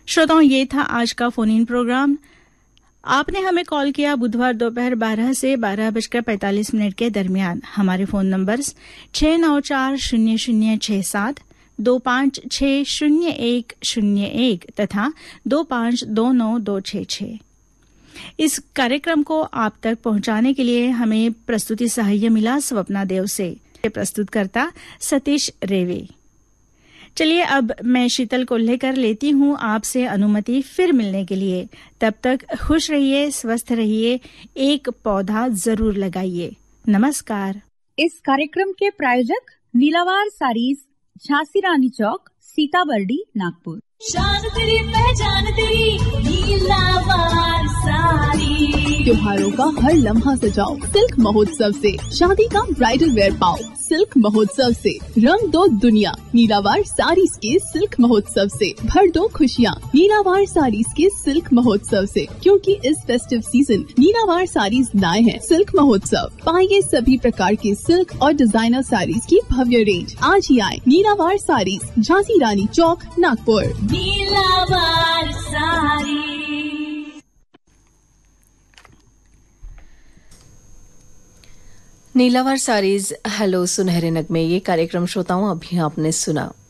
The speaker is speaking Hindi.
श्रोताओं, ये था आज का फोन इन प्रोग्राम। आपने हमें कॉल किया बुधवार दोपहर 12 से 12:45 के दरमियान। हमारे फोन नंबर्स 6940067, 25600101 तथा 25292266। इस कार्यक्रम को आप तक पहुंचाने के लिए हमें प्रस्तुति सहाय्य मिला स्वप्ना देव से। प्रस्तुतकर्ता सतीश रेवे। चलिए अब मैं शीतल को लेकर लेती हूँ आपसे अनुमति फिर मिलने के लिए। तब तक खुश रहिए, स्वस्थ रहिए, एक पौधा जरूर लगाइए। नमस्कार। इस कार्यक्रम के प्रायोजक नीलावार सारीज, झांसी रानी चौक, सीताबर्डी, नागपुर। शान तेरी पहचान तेरी नीलावार साड़ी। त्योहारों का हर लम्हा सजाओ सिल्क महोत्सव से। शादी का ब्राइडल वेयर पाओ सिल्क महोत्सव से। रंग दो दुनिया नीलावार साड़ीज के सिल्क महोत्सव से। भर दो खुशियाँ नीलावार साड़ीज के सिल्क महोत्सव से, क्योंकि इस फेस्टिव सीजन नीलावार साड़ीज लाए हैं सिल्क महोत्सव। पाइए सभी प्रकार के सिल्क और डिजाइनर साड़ीज की भव्य रेंज। आज ही आए नीलावार साड़ीज, झांसी रानी चौक, नागपुर। नीलावार साड़ी। नीलावार सारीज हेलो सुनहरे नगमे, ये कार्यक्रम श्रोताओं अभी आपने सुना।